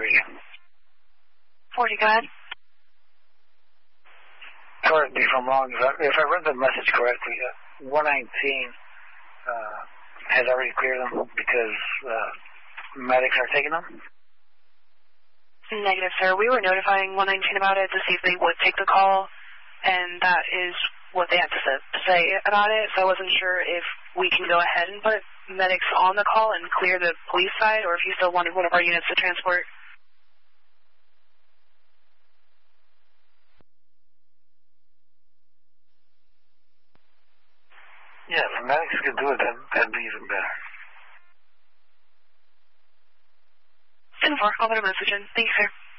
radio. 40, go ahead. Correct me if I'm wrong. If I read the message correctly, 119 has already cleared them because medics are taking them? Negative, sir. We were notifying 119 about it to see if they would take the call, and that is what they had to say about it. So I wasn't sure if we can go ahead and put medics on the call and clear the police side, or if you still wanted one of our units to transport. Yeah, if the medics could do it, that'd be even better. 10-4, I'll put a message in. Thank you, sir.